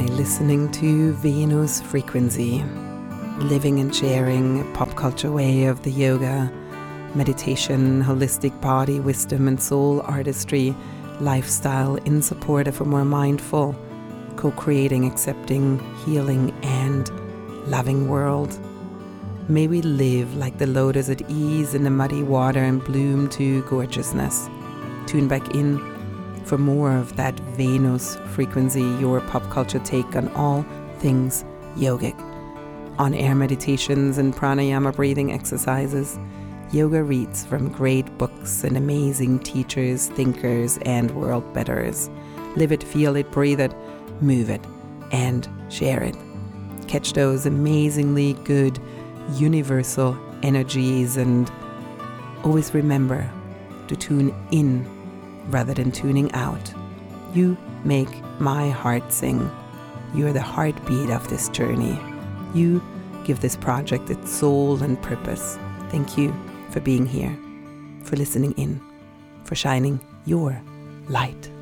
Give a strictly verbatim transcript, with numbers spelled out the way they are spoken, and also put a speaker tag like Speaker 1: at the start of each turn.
Speaker 1: listening to Venus Frequency, living and sharing a pop culture way of the yoga, meditation, holistic body, wisdom and soul artistry, lifestyle in support of a more mindful, co-creating, accepting, healing and loving world. May we live like the lotus at ease in the muddy water and bloom to gorgeousness. Tune back in for more of that Venus Frequency, your pop culture take on all things yogic. On-air meditations and pranayama breathing exercises, yoga reads from great books and amazing teachers, thinkers, and world betters. Live it, feel it, breathe it, move it, and share it. Catch those amazingly good universal energies and always remember to tune in rather than tuning out. You make my heart sing. You're the heartbeat of this journey. You give this project its soul and purpose. Thank you for being here, for listening in, for shining your light.